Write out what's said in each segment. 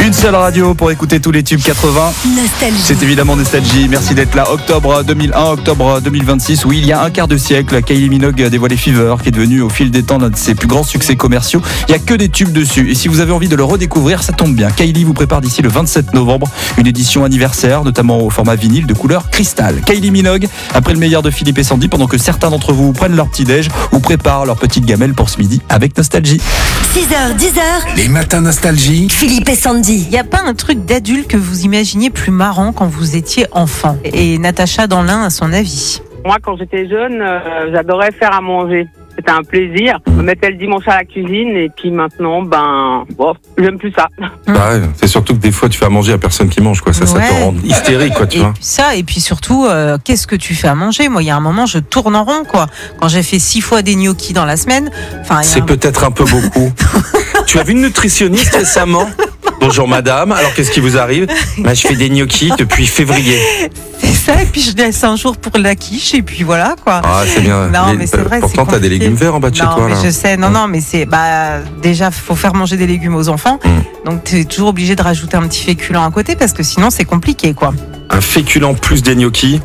Une seule radio pour écouter tous les tubes 80. Nostalgie. C'est évidemment Nostalgie. Merci d'être là. Octobre 2001, octobre 2026. Oui, il y a un quart de siècle, Kylie Minogue a dévoilé Fever, qui est devenu au fil des temps l'un de ses plus grands succès commerciaux. Il n'y a que des tubes dessus. Et si vous avez envie de le redécouvrir, ça tombe bien. Kylie vous prépare d'ici le 27 novembre une édition anniversaire, notamment au format vinyle de couleur cristal. Kylie Minogue, après le meilleur de Philippe et Sandy, pendant que certains d'entre vous prennent leur petit-déj ou préparent leur petite gamelle pour ce midi avec Nostalgie. 6h, 10h. Les matins Nostalgie. Philippe et Sandy. Il n'y a pas un truc d'adulte que vous imaginiez plus marrant quand vous étiez enfant? Et Natacha dans l'un a son avis. Moi, quand j'étais jeune, j'adorais faire à manger. C'était un plaisir. Je me mettais le dimanche à la cuisine et puis maintenant, j'aime plus ça. Bah ouais, c'est surtout que des fois tu fais à manger à personne qui mange, quoi. Ça te rend hystérique, quoi, tu vois. Et puis surtout, qu'est-ce que tu fais à manger? Moi, il y a un moment, je tourne en rond, quoi. Quand j'ai fait 6 fois des gnocchis dans la semaine, c'est peut-être un peu beaucoup. Tu as vu une nutritionniste récemment? Bonjour madame, alors qu'est-ce qui vous arrive? Je fais des gnocchis depuis février. C'est ça, et puis je laisse un jour pour la quiche, et puis voilà, quoi. Ah, c'est bien. Non, mais c'est vrai, pourtant, t'as des légumes verts en bas de chez toi, mais là. je sais, non, mais c'est, déjà, faut faire manger des légumes aux enfants. Donc, t'es toujours obligé de rajouter un petit féculent à côté, parce que sinon, c'est compliqué, quoi. Un féculent plus des gnocchis.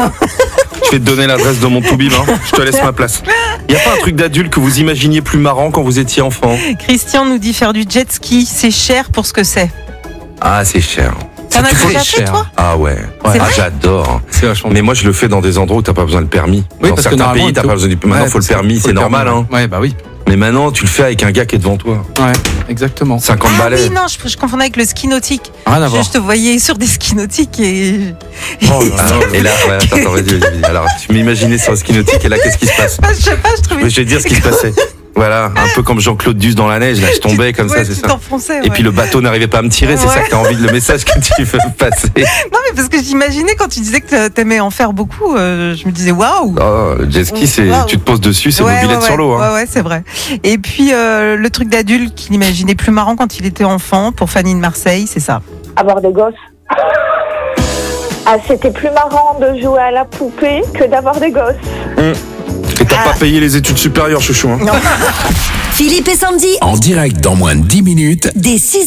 Je vais te donner l'adresse de mon toubib, hein. Je te laisse ma place. Il n'y a pas un truc d'adulte que vous imaginiez plus marrant quand vous étiez enfant? Christian nous dit faire du jet ski, c'est cher pour ce que c'est. Ah, c'est cher. T'en as très déjà fait, cher. toi? Ah ouais. C'est vrai J'adore. C'est vachement Mais moi, je le fais dans des endroits où t'as pas besoin de permis. Oui, Dans parce que certains normalement, pays, t'as pas besoin de permis. Maintenant, faut le permis, c'est normal, hein. Ouais, bah oui. Mais maintenant, tu le fais avec un gars qui est devant toi. Ouais, exactement. 50 Ah balais. oui, non, je confondais avec le ski nautique. Rien à voir. Je te voyais sur des skis nautiques et... Et là, ouais, attends, vas-y. Alors, tu m'imaginais sur le ski nautique et là, qu'est-ce qui se passe? Je sais pas, je trouvais... Je vais te dire ce qui se passait. Voilà, un peu comme Jean-Claude Duss dans la neige, là, je tombais comme ça, c'est tu ça. t'enfonçais, Et puis le bateau n'arrivait pas à me tirer, c'est ça que t'as envie, le message que tu veux passer. Non, mais parce que j'imaginais quand tu disais que t'aimais en faire beaucoup, je me disais waouh. Oh, le jet ski, c'est, Wow. tu te poses dessus, c'est mobilette sur l'eau. Hein. Ouais, c'est vrai. Et puis le truc d'adulte qu'il imaginait plus marrant quand il était enfant, pour Fanny de Marseille, c'est ça. Avoir des gosses. Ah, c'était plus marrant de jouer à la poupée que d'avoir des gosses. Et t'as pas payé les études supérieures, chouchou. Hein. Philippe et Sandy. En direct dans moins de 10 minutes. Dès 6h.